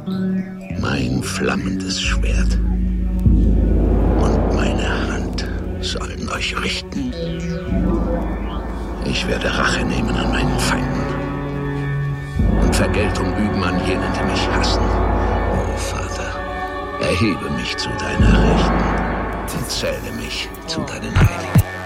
mein flammendes Schwert und meine Hand sollen euch richten. Ich werde Rache nehmen an meinen Feinden und Vergeltung üben an jenen, die mich hassen. O Vater, erhebe mich zu deiner Rechten und zähle mich zu deinen Heiligen.